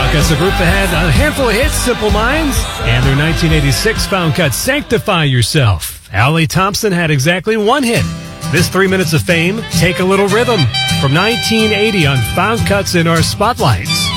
Cuts, a group that had a handful of hits, Simple Minds, and their 1986 Found Cut, Sanctify Yourself. Allie Thompson had exactly one hit. This 3 minutes of fame, Take a Little Rhythm, from 1980 on Found Cuts in our Spotlights.